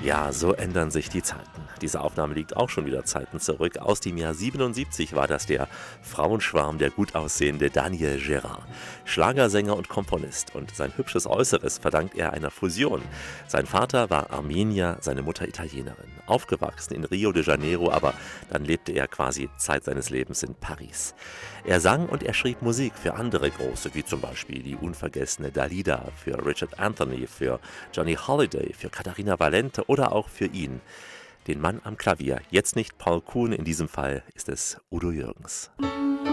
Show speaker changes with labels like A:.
A: Ja, so ändern sich die Zeiten. Diese Aufnahme liegt auch schon wieder Zeiten zurück. Aus dem Jahr 77 war das der Frauenschwarm, der gut aussehende Daniel Gérard. Schlagersänger und Komponist. Und sein hübsches Äußeres verdankt er einer Fusion. Sein Vater war Armenier, seine Mutter Italienerin. Aufgewachsen in Rio de Janeiro, aber dann lebte er quasi Zeit seines Lebens in Paris. Er sang und er schrieb Musik für andere Große, wie zum Beispiel die unvergessene Dalida, für Richard Anthony, für Johnny Holiday, für Katharina Valente oder auch für ihn, den Mann am Klavier. Jetzt nicht Paul Kuhn, in diesem Fall ist es Udo Jürgens.